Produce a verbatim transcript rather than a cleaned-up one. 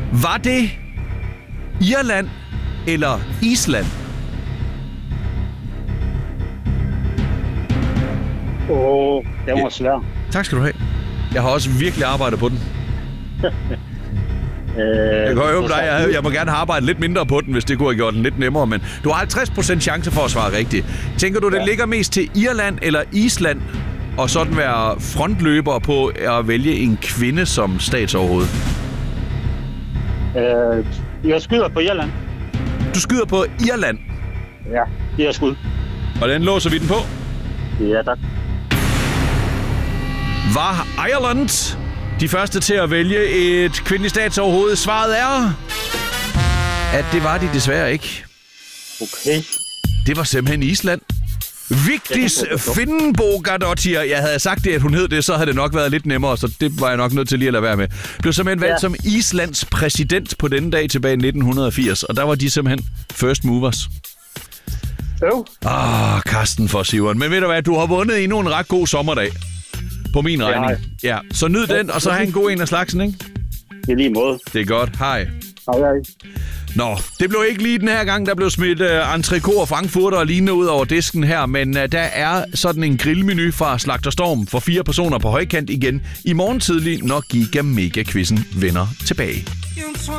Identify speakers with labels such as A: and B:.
A: Var det Irland eller Island?
B: Åh, oh, det var svær.
A: Tak skal du have. Jeg har også virkelig arbejdet på den. Jeg kan høre dig, jeg, jeg må gerne have arbejdet lidt mindre på den, hvis det kunne have gjort den lidt nemmere, men du har halvtreds procent chance for at svare rigtigt. Tænker du, det ja. ligger mest til Irland eller Island, og sådan være frontløber på at vælge en kvinde som statsoverhoved?
B: Øh, jeg skyder på Irland.
A: Du skyder på Irland?
B: Ja, det er skud.
A: Og den låser vi den på?
B: Ja, tak.
A: Var Ireland de første til at vælge et kvindeligt statsoverhoved? Svaret er, at det var de desværre ikke.
B: Okay.
A: Det var simpelthen Island. Vigdis Finnbogadottir. Jeg havde sagt det, at hun hed det, så havde det nok været lidt nemmere, så det var jeg nok nødt til lige at lade være med. Blev simpelthen valgt ja. som Islands præsident på denne dag tilbage i nitten firs, og der var de simpelthen first movers.
B: Jo.
A: Ah, Karsten for Siveren. Men ved du hvad, du har vundet endnu en ret god sommerdag. På min regning. Ja, så nyd den, og så have en god en af slagsen, ikke?
B: I lige måde.
A: Det er godt. Hej.
B: Hej, hej.
A: Nå, det blev ikke lige den her gang, der blev smidt uh, entrecôte og frankfurter og lignende ud over disken her, men uh, der er sådan en grillmenu fra Slagter Storm for fire personer på højkant igen i morgen tidlig, når Giga Mega Quizzen vender tilbage.